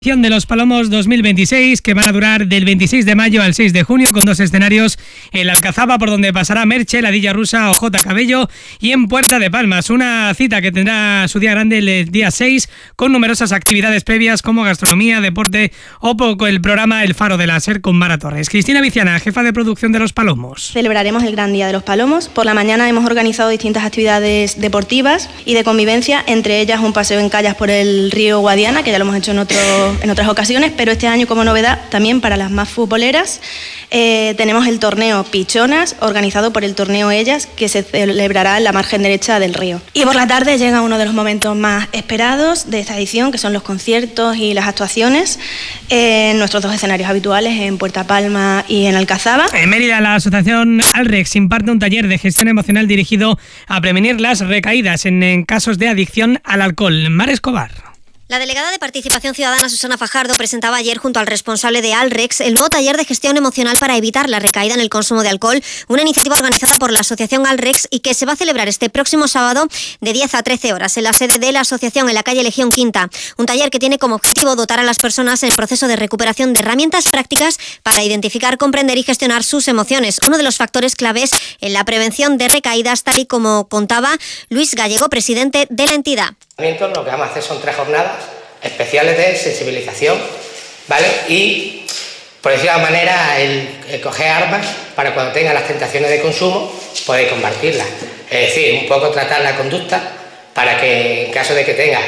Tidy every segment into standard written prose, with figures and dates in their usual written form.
De los Palomos 2026, que van a durar del 26 de mayo al 6 de junio con 2 escenarios en la Alcazaba, por donde pasará Merche, Ladilla Rusa o J. Cabello, y en Puerta de Palmas, una cita que tendrá su día grande el día 6 con numerosas actividades previas como gastronomía, deporte o poco el programa El Faro de la SER con Mara Torres. Cristina Viciana, jefa de producción de Los Palomos. Celebraremos el Gran Día de los Palomos. Por la mañana hemos organizado distintas actividades deportivas y de convivencia, entre ellas un paseo en kayak por el río Guadiana, que ya lo hemos hecho en otras ocasiones, pero este año como novedad también para las más futboleras tenemos el torneo Pichonas, organizado por el torneo Ellas, que se celebrará en la margen derecha del río. Y por la tarde llega uno de los momentos más esperados de esta edición, que son los conciertos y las actuaciones en nuestros 2 escenarios habituales, en Puerta Palma y en Alcazaba. En Mérida, la asociación Alrex imparte un taller de gestión emocional dirigido a prevenir las recaídas en casos de adicción al alcohol. Mar Escobar. La delegada de Participación Ciudadana, Susana Fajardo, presentaba ayer junto al responsable de Alrex el nuevo taller de gestión emocional para evitar la recaída en el consumo de alcohol, una iniciativa organizada por la asociación Alrex y que se va a celebrar este próximo sábado de 10 a 13 horas en la sede de la asociación en la calle Legión Quinta. Un taller que tiene como objetivo dotar a las personas en proceso de recuperación de herramientas prácticas para identificar, comprender y gestionar sus emociones, uno de los factores claves en la prevención de recaídas, tal y como contaba Luis Gallego, presidente de la entidad. Lo que vamos a hacer son 3 jornadas especiales de sensibilización, ¿vale? Y, por decirlo de alguna manera, el coger armas para cuando tenga las tentaciones de consumo, poder combatirlas. Es decir, un poco tratar la conducta para que, en caso de que tenga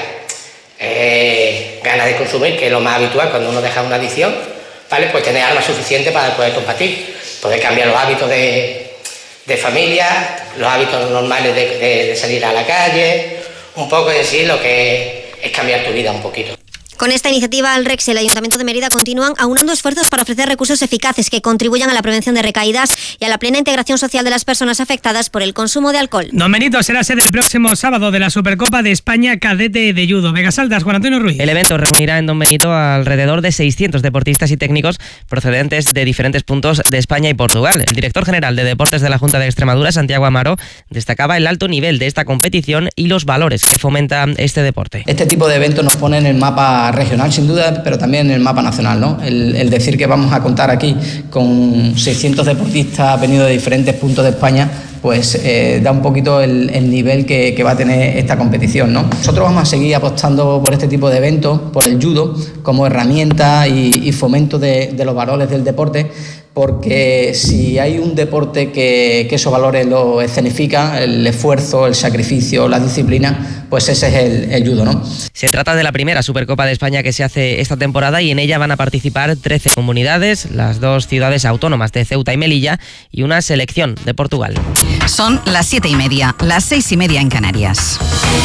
ganas de consumir, que es lo más habitual cuando uno deja una adicción, ¿vale? Pues tener armas suficientes para poder combatir, poder cambiar los hábitos de familia, los hábitos normales de salir a la calle, un poco en sí lo que es cambiar tu vida un poquito. Con esta iniciativa, Alrex y el Ayuntamiento de Mérida continúan aunando esfuerzos para ofrecer recursos eficaces que contribuyan a la prevención de recaídas y a la plena integración social de las personas afectadas por el consumo de alcohol. Don Benito será sede el próximo sábado de la Supercopa de España Cadete de Judo. Vegasaldas, Juan Antonio Ruiz. El evento reunirá en Don Benito alrededor de 600 deportistas y técnicos procedentes de diferentes puntos de España y Portugal. El director general de Deportes de la Junta de Extremadura, Santiago Amaro, destacaba el alto nivel de esta competición y los valores que fomenta este deporte. Este tipo de eventos nos pone en el mapa regional, sin duda, pero también en el mapa nacional, ¿no? El decir que vamos a contar aquí con 600 deportistas venidos de diferentes puntos de España, pues da un poquito el nivel que va a tener esta competición, ¿no? Nosotros vamos a seguir apostando por este tipo de eventos, por el judo, como herramienta y fomento de los valores del deporte, porque si hay un deporte que esos valores lo escenifica, el esfuerzo, el sacrificio, la disciplina, pues ese es el judo, ¿no? Se trata de la primera Supercopa de España que se hace esta temporada y en ella van a participar 13 comunidades, las 2 ciudades autónomas de Ceuta y Melilla y una selección de Portugal. Son las 7:30, las 6:30 en Canarias.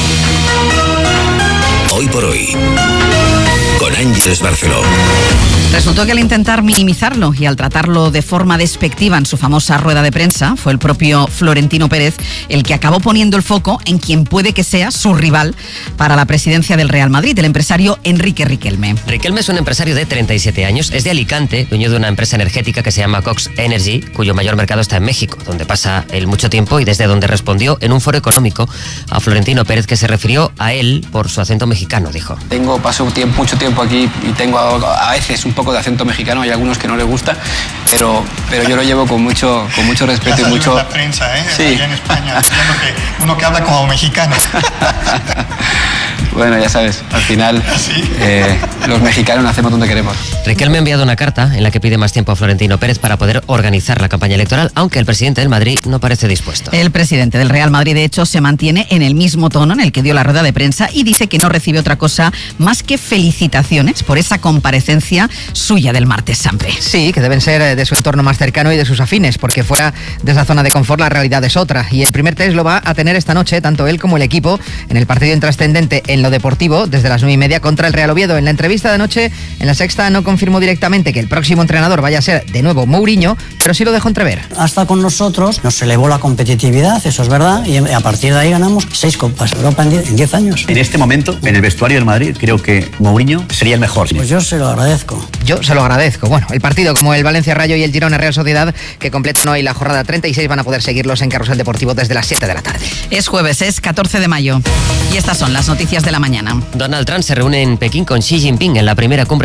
Hoy por hoy, con Ángeles Barceló. Resultó que al intentar minimizarlo y al tratarlo de forma despectiva en su famosa rueda de prensa, fue el propio Florentino Pérez el que acabó poniendo el foco en quien puede que sea su rival para la presidencia del Real Madrid, el empresario Enrique Riquelme. Riquelme es un empresario de 37 años, es de Alicante, dueño de una empresa energética que se llama Cox Energy, cuyo mayor mercado está en México, donde pasa él mucho tiempo y desde donde respondió en un foro económico a Florentino Pérez, que se refirió a él por su acento mexicano, dijo. Paso mucho tiempo aquí y tengo a veces un poco de acento mexicano, hay algunos que no les gusta, pero yo lo llevo con mucho respeto y mucho... la prensa, sí. Allá en España, diciendo que uno que habla como mexicano. Bueno, ya sabes, al final los mexicanos nacemos donde queremos. Riquelme ha enviado una carta en la que pide más tiempo a Florentino Pérez para poder organizar la campaña electoral, aunque el presidente del Madrid no parece dispuesto. El presidente del Real Madrid, de hecho, se mantiene en el mismo tono en el que dio la rueda de prensa y dice que no recibe otra cosa más que felicitaciones por esa comparecencia suya del martes santo. Sí, que deben ser de su entorno más cercano y de sus afines, porque fuera de esa zona de confort la realidad es otra. Y el primer test lo va a tener esta noche, tanto él como el equipo, en el partido intrascendente en lo deportivo, desde las 9:30 contra el Real Oviedo. En la entrevista de anoche, en La Sexta no confirmó directamente que el próximo entrenador vaya a ser de nuevo Mourinho, pero sí lo dejó entrever. Hasta con nosotros nos elevó la competitividad, eso es verdad, y a partir de ahí ganamos 6 Copas de Europa en 10 años. En este momento, en el vestuario del Madrid, creo que Mourinho sería el mejor. Pues yo se lo agradezco. Yo se lo agradezco. Bueno, el partido como el Valencia Rayo y el Girona Real Sociedad, que completan hoy la jornada 36, van a poder seguirlos en Carrusel Deportivo desde las 7 de la tarde. Es jueves, es 14 de mayo. Y estas son las noticias de la mañana. Donald Trump se reúne en Pekín con Xi Jinping en la primera cumbre